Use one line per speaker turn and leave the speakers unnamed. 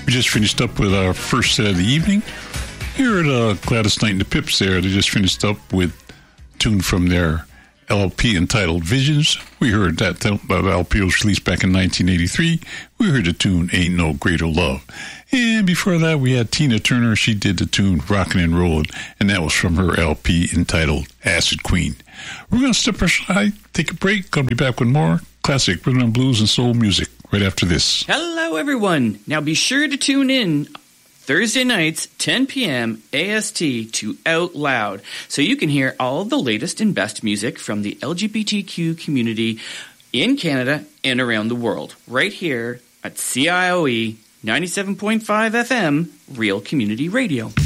We just finished up with our first set of the evening. Here at Gladys Knight and the Pips there, they just finished up with a tune from their LP entitled Visions. We heard that LP was released back in 1983. We heard the tune Ain't No Greater Love. And before that, we had Tina Turner. She did the tune Rockin' and Rollin', and that was from her LP entitled Acid Queen. We're going to step aside, take a break, going to be back with more classic rhythm and blues and soul music right after this.
Hello, everyone. Now be sure to tune in Thursday nights, 10 p.m. AST to Out Loud, so you can hear all the latest and best music from the LGBTQ community in Canada and around the world, right here at CIOE 97.5 FM, Real Community Radio.